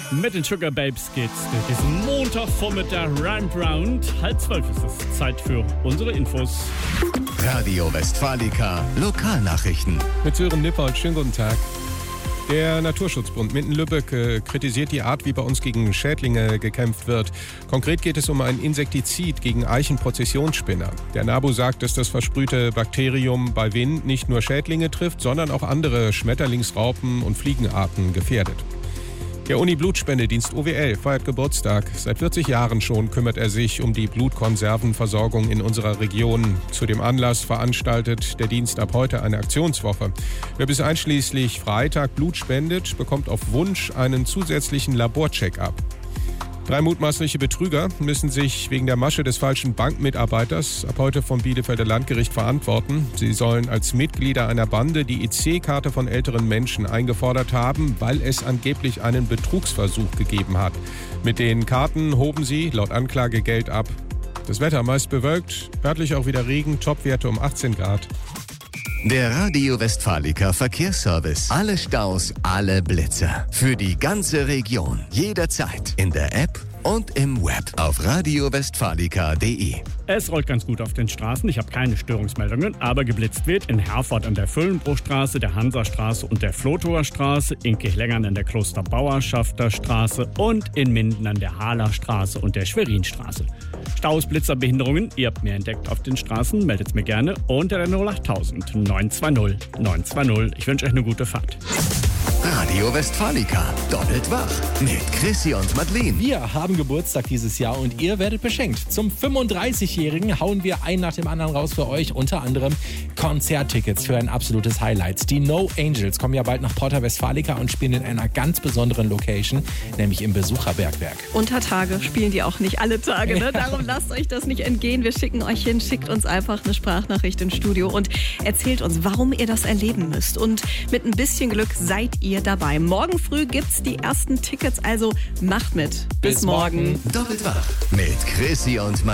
Mit den Sugar Babes geht's durch diesen Montagvormittag Round. 11:30 ist es Zeit für unsere Infos. Radio Westfalica Lokalnachrichten. Mit Sören Nippold, schönen guten Tag. Der Naturschutzbund Minden-Lübbecke kritisiert die Art, wie bei uns gegen Schädlinge gekämpft wird. Konkret geht es um ein Insektizid gegen Eichenprozessionsspinner. Der NABU sagt, dass das versprühte Bakterium bei Wind nicht nur Schädlinge trifft, sondern auch andere Schmetterlingsraupen und Fliegenarten gefährdet. Der Uni-Blutspendedienst OWL feiert Geburtstag. Seit 40 Jahren schon kümmert er sich um die Blutkonservenversorgung in unserer Region. Zu dem Anlass veranstaltet der Dienst ab heute eine Aktionswoche. Wer bis einschließlich Freitag Blut spendet, bekommt auf Wunsch einen zusätzlichen Laborcheck-up. 3 mutmaßliche Betrüger müssen sich wegen der Masche des falschen Bankmitarbeiters ab heute vom Bielefelder Landgericht verantworten. Sie sollen als Mitglieder einer Bande die EC-Karte von älteren Menschen eingefordert haben, weil es angeblich einen Betrugsversuch gegeben hat. Mit den Karten hoben sie laut Anklage Geld ab. Das Wetter meist bewölkt, örtlich auch wieder Regen, Topwerte um 18 Grad. Der Radio Westfalica Verkehrsservice. Alle Staus, alle Blitzer. Für die ganze Region. Jederzeit. In der App und im Web. Auf radiowestfalica.de. Es rollt ganz gut auf den Straßen. Ich habe keine Störungsmeldungen, aber geblitzt wird in Herford an der Füllenbruchstraße, der Hansastraße und der Flotower Straße, in Kirchlengern an der Klosterbauerschafter Straße und in Minden an der Haaler Straße und der Schwerinstraße. Staus, Blitzer, Behinderungen, ihr habt mehr entdeckt auf den Straßen, meldet mir gerne unter der 08000 920 920. Ich wünsche euch eine gute Fahrt. Radio Westfalica. Doppelt wach. Mit Chrissy und Madeleine. Wir haben Geburtstag dieses Jahr und ihr werdet beschenkt. Zum 35-Jährigen hauen wir einen nach dem anderen raus für euch. Unter anderem Konzerttickets für ein absolutes Highlight. Die No Angels kommen ja bald nach Porta Westfalica und spielen in einer ganz besonderen Location, nämlich im Besucherbergwerk. Unter Tage spielen die auch nicht alle Tage, ne? Darum lasst euch das nicht entgehen. Wir schicken euch hin, schickt uns einfach eine Sprachnachricht ins Studio und erzählt uns, warum ihr das erleben müsst. Und mit ein bisschen Glück seid ihr dabei. Morgen früh gibt's die ersten Tickets, also macht mit. Bis morgen. Doppelt wach. Mit Chrissy und